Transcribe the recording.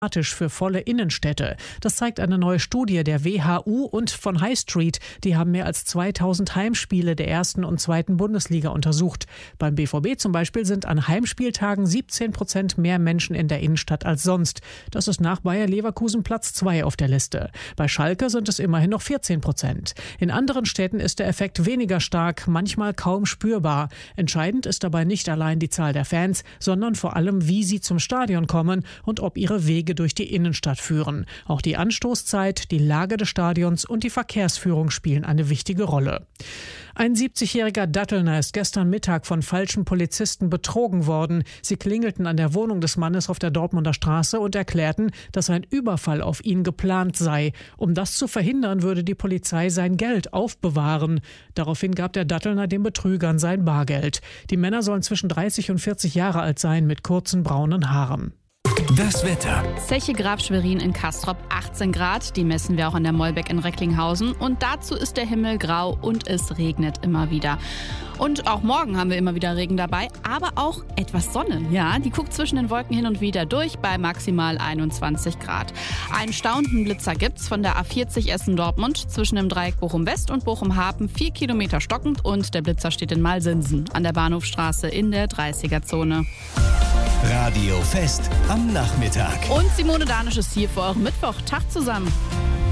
für volle Innenstädte. Das zeigt eine neue Studie der WHU und von High Street. Die haben mehr als 2000 Heimspiele der ersten und zweiten Bundesliga untersucht. Beim BVB zum Beispiel sind an Heimspieltagen 17% mehr Menschen in der Innenstadt als sonst. Das ist nach Bayer Leverkusen Platz 2 auf der Liste. Bei Schalke sind es immerhin noch 14%. In anderen Städten ist der Effekt weniger stark, manchmal kaum spürbar. Entscheidend ist dabei nicht allein die Zahl der Fans, sondern vor allem, wie sie zum Stadion kommen und ob ihre Wege durch die Innenstadt führen. Auch die Anstoßzeit, die Lage des Stadions und die Verkehrsführung spielen eine wichtige Rolle. Ein 70-jähriger Dattelner ist gestern Mittag von falschen Polizisten betrogen worden. Sie klingelten an der Wohnung des Mannes auf der Dortmunder Straße und erklärten, dass ein Überfall auf ihn geplant sei. Um das zu verhindern, würde die Polizei sein Geld aufbewahren. Daraufhin gab der Dattelner den Betrügern sein Bargeld. Die Männer sollen zwischen 30 und 40 Jahre alt sein, mit kurzen braunen Haaren. Das Wetter. Zeche Graf Schwerin in Castrop 18 Grad, die messen wir auch in der Mollbeck in Recklinghausen. Und dazu ist der Himmel grau und es regnet immer wieder. Und auch morgen haben wir immer wieder Regen dabei, aber auch etwas Sonne. Ja, die guckt zwischen den Wolken hin und wieder durch bei maximal 21 Grad. Einen staunenden Blitzer gibt's von der A40 Essen-Dortmund zwischen dem Dreieck Bochum-West und Bochum-Hapen 4 Kilometer stockend und der Blitzer steht in Malsinsen an der Bahnhofstraße in der 30er-Zone. Radio Fest am Nachmittag. Und Simone Danisch ist hier für euren Mittwoch. Tag zusammen.